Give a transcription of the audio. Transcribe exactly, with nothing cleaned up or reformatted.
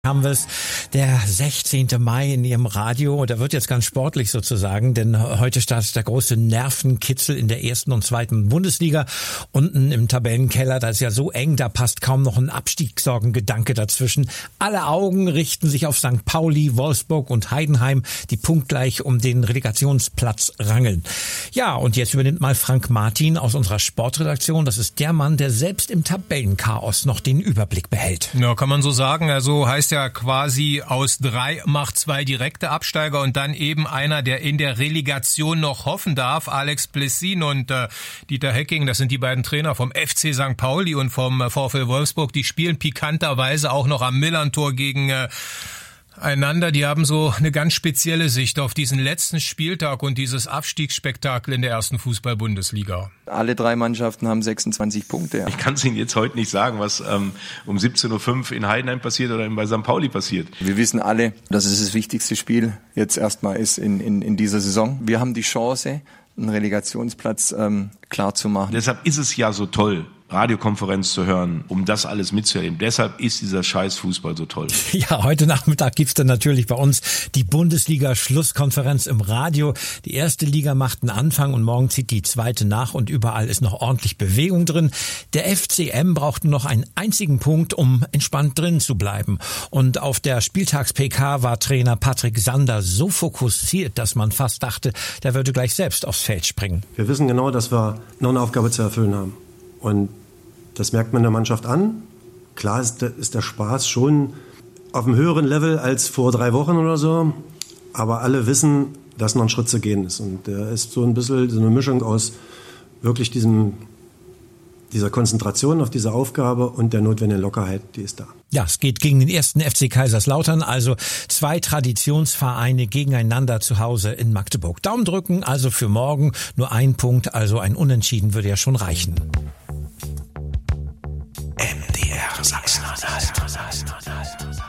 Haben wir es, der sechzehnte Mai in Ihrem Radio. Da wird jetzt ganz sportlich sozusagen, denn heute startet der große Nervenkitzel in der ersten und zweiten Bundesliga. Unten im Tabellenkeller, da ist ja so eng, da passt kaum noch ein Abstiegssorgengedanke dazwischen. Alle Augen richten sich auf Sankt Pauli, Wolfsburg und Heidenheim, die punktgleich um den Relegationsplatz rangeln. Ja, und jetzt übernimmt mal Frank Martin aus unserer Sportredaktion. Das ist der Mann, der selbst im Tabellenchaos noch den Überblick behält. Ja, kann man so sagen. Also heißt ja quasi aus drei macht zwei direkte Absteiger und dann eben einer, der in der Relegation noch hoffen darf. Alex Blessin und äh, Dieter Hecking, das sind die beiden Trainer vom F C Sankt Pauli und vom äh, VfL Wolfsburg. Die spielen pikanterweise auch noch am Millerntor gegen äh, einander. Die haben so eine ganz spezielle Sicht auf diesen letzten Spieltag und dieses Abstiegsspektakel in der ersten Fußball-Bundesliga. Alle drei Mannschaften haben sechsundzwanzig Punkte. Ich kann es Ihnen jetzt heute nicht sagen, was ähm, um siebzehn Uhr fünf in Heidenheim passiert oder bei Sankt Pauli passiert. Wir wissen alle, dass es das wichtigste Spiel jetzt erstmal ist in, in, in dieser Saison. Wir haben die Chance, einen Relegationsplatz ähm, klar zu machen. Deshalb ist es ja so toll, Radiokonferenz zu hören, um das alles mitzuerleben. Deshalb ist dieser scheiß Fußball so toll. Ja, heute Nachmittag gibt's dann natürlich bei uns die Bundesliga-Schlusskonferenz im Radio. Die erste Liga macht einen Anfang und morgen zieht die zweite nach und überall ist noch ordentlich Bewegung drin. Der F C M braucht nur noch einen einzigen Punkt, um entspannt drin zu bleiben. Und auf der Spieltags-P K war Trainer Patrick Sander so fokussiert, dass man fast dachte, der würde gleich selbst aufs Feld springen. Wir wissen genau, dass wir noch eine Aufgabe zu erfüllen haben. Und das merkt man der Mannschaft an. Klar ist der, ist der Spaß schon auf einem höheren Level als vor drei Wochen oder so. Aber alle wissen, dass noch ein Schritt zu gehen ist. Und der ist so ein bisschen so eine Mischung aus wirklich diesem, dieser Konzentration auf diese Aufgabe und der notwendigen Lockerheit, die ist da. Ja, es geht gegen den ersten F C Kaiserslautern, also zwei Traditionsvereine gegeneinander zu Hause in Magdeburg. Daumen drücken, also für morgen nur ein Punkt, also ein Unentschieden würde ja schon reichen. M D R Sachsen-Anhalt.